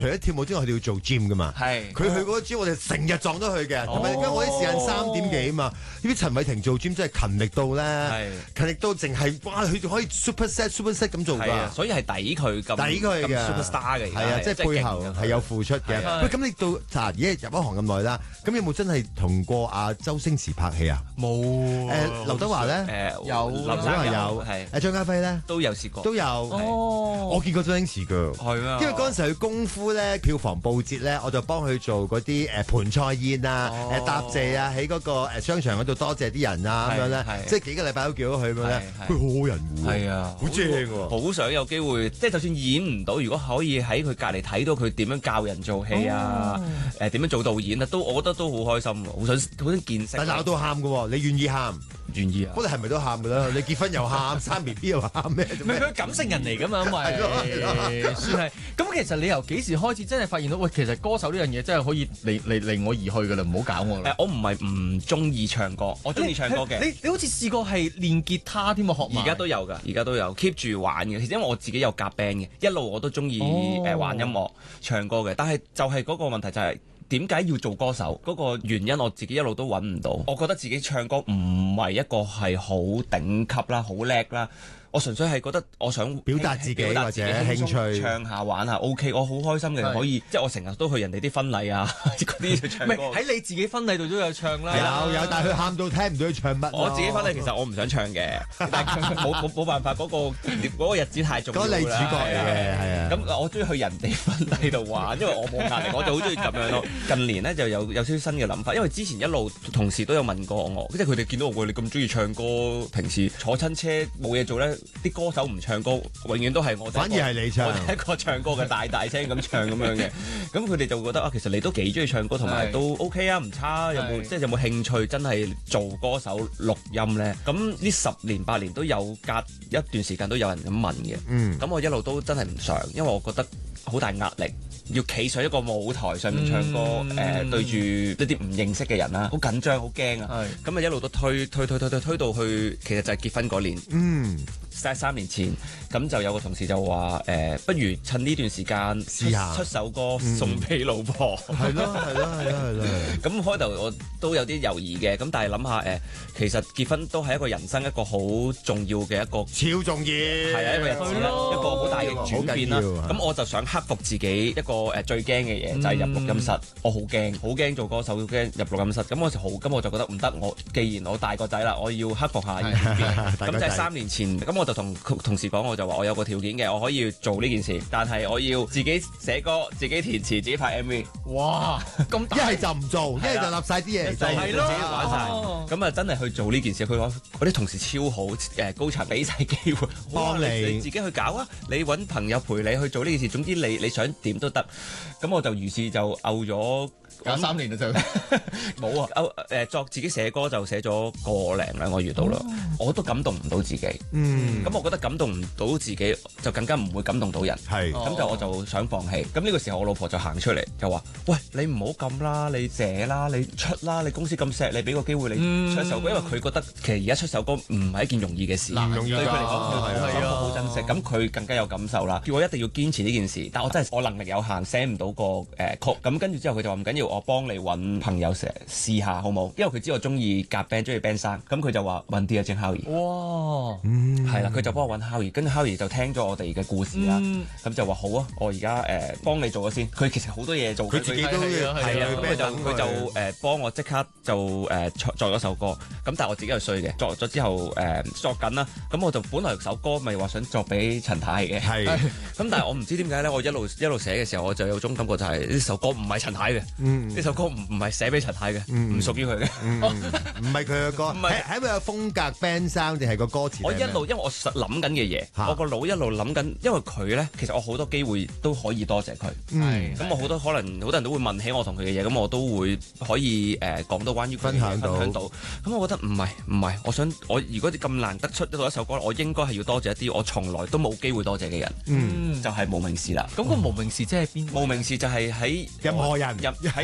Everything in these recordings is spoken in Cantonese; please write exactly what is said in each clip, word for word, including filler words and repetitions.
除咗跳舞之外，佢哋要做 gym 噶嘛。 係佢去嗰個 gym，我哋成日撞到佢嘅，同埋因為我啲時間三點幾啊嘛。呢啲陳偉霆做 gym 真係勤力到咧，勤力到淨係哇，佢仲可以 super set super set 咁做㗎， 所以係抵佢咁抵佢嘅 superstar 嘅， 係啊，即係背後係有付出嘅。喂，咁你到嗱而家入一行咁耐啦，咁有冇真係同過阿周星馳拍戲啊？ 冇。 誒，劉德華咧？ 誒有， 林生有， 係。 誒張家輝咧？ 都有試過。 都有。 哦。 我見過周星馳㗎。 係咩？ 因為嗰陣時佢功夫咧票房報捷咧，我就幫佢做嗰啲誒盤菜宴啊、誒答謝啊，喺嗰個誒商場嗰度多謝啲人啊咁樣咧，即係幾個禮拜都叫咗佢咁樣咧，佢好好人喎， 係啊， 好正喎， 好想有機會，即係就算演唔到，如果可以喺佢隔離睇到佢點樣教人做戲啊，誒點樣做導演啊，都我覺得都好開心喎，好想好想見識。 但鬧到喊㗎喎，你願意喊？ 願意啊！ 不過你係咪都喊㗎啦？你結婚又喊，生 B B 又喊咩？ 唔係佢感性人嚟㗎嘛，因為算係。咁其實你由幾時開始真係發現到，喂，其實歌手呢樣嘢真係可以離離離我而去㗎啦，唔好搞我啦。 誒，我唔係唔中意唱歌，我中意唱歌嘅。 你你好似試過係練吉他添啊，學埋。 而家都有㗎，而家都有 keep 住玩嘅。其實因為我自己有夾 band 嘅，一路我都中意誒玩音樂、唱歌嘅。但係就係嗰個問題就係。點解要做歌手？嗰個原因我自己一路都揾唔到。我覺得自己唱歌唔係一個係好頂級啦，好叻啦。我純粹係覺得我想表達自己或者興趣， 唱下玩下 OK，我好開心嘅可以，即係我成日都去人哋啲婚禮啊嗰啲就唱歌。 喺你自己婚禮度都有唱啦。 有有，但係佢喊到聽唔到佢唱乜。 我自己婚禮其實我唔想唱嘅，但係冇冇冇辦法，嗰個嗰個日子太重要啦。 嗰個女主角嚟嘅，係啊。 咁我中意去人哋婚禮度玩，因為我冇壓力，我就好中意咁樣咯。近年咧就有有少少新嘅諗法，因為之前一路同事都有問過我，即係佢哋見到我，你咁中意唱歌，平時坐親車冇嘢做咧，啲歌手唔唱歌，永遠都係我。 反而係你唱， 我係一個唱歌嘅大大聲咁唱咁樣嘅。咁佢哋就會覺得啊，其實你都幾中意唱歌，同埋都 OK 啊，唔差。有冇即係有冇興趣真係做歌手錄音咧？咁呢十年八年都有隔一段時間都有人咁問嘅。 嗯。 咁我一路都真係唔想，因為我覺得好大壓力。要企上一個舞台上面唱歌，誒、嗯呃、對住一啲唔認識嘅人啦，好緊張，好驚啊！咁啊一路都推推推推推推到去，其實就係結婚嗰年。嗯。三三年前，咁就有個同事就話誒、呃，不如趁呢段時間試下出首歌送俾老婆。 係咯係咯係咯係咯。 咁開頭我都有啲猶豫嘅，咁但係諗下誒，其實結婚都係一個人生一個好重要嘅一個超重要， 係啊一個日子啦，一個好大嘅轉變啦。咁我就想克服自己一個誒最驚嘅嘢，就係、是、入錄音室。嗯、我好驚，好驚做歌手，好驚入錄音室。咁我就好，咁我就覺得唔得。我既然我大個仔啦，我要克服下。咁就係三年前，咁我就同同事講，我就話我有個條件嘅，我可以做呢件事，但係我要自己寫歌、自己填詞、自己拍 M V。 哇！咁一係就唔做，一係就立晒啲嘢， 就係咯， 自己玩晒。咁啊，真係去做呢件事。佢話我啲同事超好，誒高層俾晒機會幫你，你自己去搞啊！你揾朋友陪你去做呢件事，總之你你想點都得。咁我就於是就漚咗。 搞三年啦就冇啊！歐誒作自己寫歌就寫咗個零兩個月到啦，哦、我都感動唔到自己。嗯，咁我覺得感動唔到自己，就更加唔會感動到人。係，咁就我就想放棄。咁呢個時候我老婆就行出嚟就話：喂，你唔好咁啦，你寫啦，你出啦，你公司咁錫你，俾個機會你出一首歌，嗯、因為佢覺得其實而家出首歌唔係一件容易嘅事， 唔容易㗎。 對佢嚟講，佢好珍惜。咁佢更加有感受啦，叫我一定要堅持呢件事。但我真係我能力有限，寫唔到個誒曲。咁跟住之後佢就話唔緊要。我幫你揾朋友成日試下好冇？因為佢知我中意夾 band，中意 band 生，咁佢就話揾啲阿鄭孝儀。哇，係啦，佢就幫我揾孝儀，跟住孝儀就聽咗我哋嘅故事啦，咁、嗯、就話好啊，我而家誒幫你做咗先。佢其實好多嘢做， 佢自己都係啊， 咁佢就佢就誒、呃、幫我即刻就誒、呃、作咗首歌。咁但係我自己係衰嘅，作咗之後誒、呃、作緊啦。咁我就本來首歌咪話想作俾陳太嘅，係。咁但係我唔知點解咧，我一路一路寫嘅時候，我就有種感覺就係呢首歌唔係陳太嘅。嗯呢首歌唔唔係寫俾陳太嘅，唔屬於佢嘅， 唔係佢嘅歌，係係咪有風格 band 生定係個歌詞？ 我一路因為我實諗緊嘅嘢，我個腦一路諗緊，因為佢咧，其實我好多機會都可以多謝佢，係咁我好多可能好多人都會問起我同佢嘅嘢，咁我都會可以誒講到關於分享到， 分享到，咁我覺得唔係唔係，我想我如果咁難得出到一首歌，我應該係要多謝一啲我從來都冇機會多謝嘅人，嗯，就係無名氏啦。 咁個無名氏即係邊？ 無名氏就係喺任何人， 喺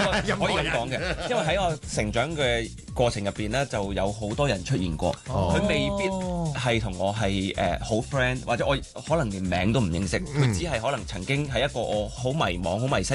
可以咁講嘅，因為喺我成長嘅過程入邊咧，就有好多人出現過，佢、哦、未必係同我係誒好 friend，或者我可能連名都唔認識，佢、嗯、只係可能曾經係一個我好迷茫、好迷失